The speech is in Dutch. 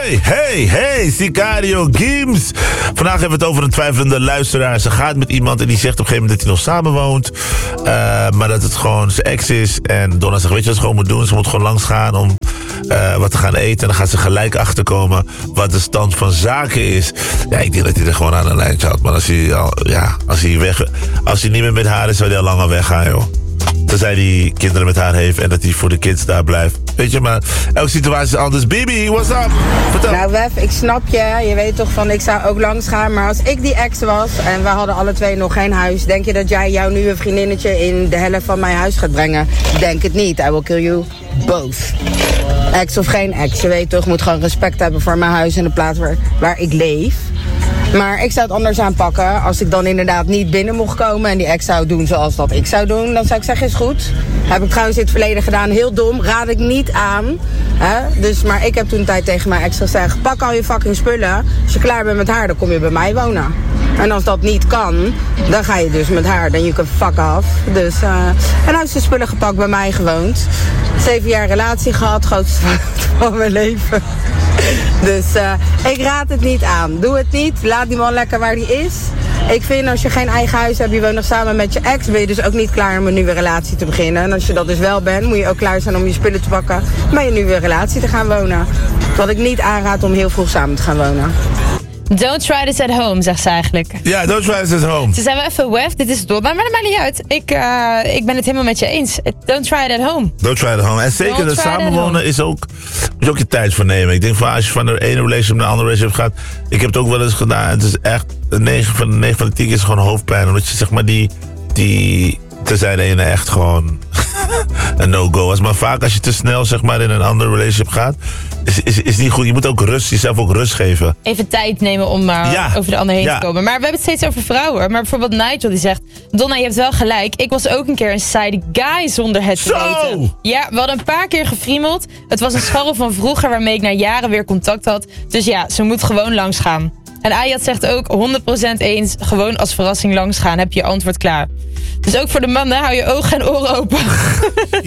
Hey, Sicario Games. Vandaag hebben we het over een twijfelende luisteraar. Ze gaat met iemand en die zegt op een gegeven moment dat hij nog samenwoont. Maar dat het gewoon zijn ex is. En Donna zegt, weet je wat ze gewoon moet doen? Ze moet gewoon langs gaan om wat te gaan eten. En dan gaat ze gelijk achterkomen wat de stand van zaken is. Ja, ik denk dat hij er gewoon aan een lijntje had. Maar als hij niet meer met haar is, zou hij al lang al weggaan, joh. Tenzij hij kinderen met haar heeft en dat hij voor de kids daar blijft. Weet je, maar elke situatie is anders. Bibi, what's up? Vertel. Nou, Wef, ik snap je. Je weet toch van, ik zou ook langs gaan. Maar als ik die ex was en we hadden alle twee nog geen huis... denk je dat jij jouw nieuwe vriendinnetje in de helft van mijn huis gaat brengen? Denk het niet. I will kill you both. Ex of geen ex, je weet toch, moet gewoon respect hebben voor mijn huis en de plaats waar ik leef. Maar ik zou het anders aanpakken. Als ik dan inderdaad niet binnen mocht komen en die ex zou doen zoals dat ik zou doen, dan zou ik zeggen, is goed. Heb ik trouwens in het verleden gedaan, heel dom, raad ik niet aan. Dus, maar ik heb toen een tijd tegen mijn ex gezegd, pak al je fucking spullen. Als je klaar bent met haar, dan kom je bij mij wonen. En als dat niet kan, dan ga je dus met haar, dan you can fuck off. Dus, en hij heeft zijn spullen gepakt, bij mij gewoond. 7 jaar relatie gehad, grootste fout van mijn leven. Dus ik raad het niet aan. Doe het niet. Laat die man lekker waar die is. Ik vind als je geen eigen huis hebt, je woont nog samen met je ex, ben je dus ook niet klaar om een nieuwe relatie te beginnen. En als je dat dus wel bent, moet je ook klaar zijn om je spullen te pakken, bij je nieuwe relatie te gaan wonen. Wat ik niet aanraad om heel vroeg samen te gaan wonen. Don't try this at home, zegt ze eigenlijk. Ja, don't try this at home. Ze zei wel even, Wef, dit is Donna, maar dat maakt niet uit. Ik ben het helemaal met je eens. Don't try it at home. Don't try it at home. En zeker dat samenwonen is ook, moet je ook je tijd voor nemen. Ik denk van als je van de ene relationship naar de andere relationship gaat. Ik heb het ook wel eens gedaan. Het is echt, 9 van de 10 is gewoon hoofdpijn. Omdat je zeg maar die tenzij de ene echt gewoon een no-go was. Maar vaak als je te snel zeg maar in een andere relationship gaat, is niet goed. Je moet ook jezelf ook rust geven. Even tijd nemen om over de ander heen te komen. Maar we hebben het steeds over vrouwen. Maar bijvoorbeeld Nigel die zegt, Donna, je hebt wel gelijk. Ik was ook een keer een side guy zonder het te weten. Ja, we hadden een paar keer gefriemeld. Het was een scharrel van vroeger waarmee ik na jaren weer contact had. Dus ja, ze moet gewoon langs gaan. En Ayat zegt ook 100% eens, gewoon als verrassing langs gaan, heb je je antwoord klaar. Dus ook voor de mannen, hou je ogen en oren open.